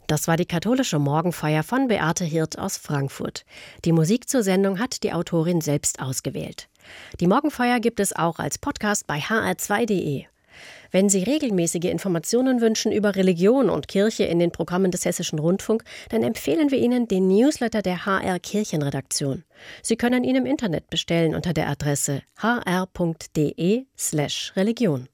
Das war die katholische Morgenfeier von Beate Hirt aus Frankfurt. Die Musik zur Sendung hat die Autorin selbst ausgewählt. Die Morgenfeier gibt es auch als Podcast bei hr2.de. Wenn Sie regelmäßige Informationen wünschen über Religion und Kirche in den Programmen des Hessischen Rundfunk, dann empfehlen wir Ihnen den Newsletter der HR Kirchenredaktion. Sie können ihn im Internet bestellen unter der Adresse hr.de/religion.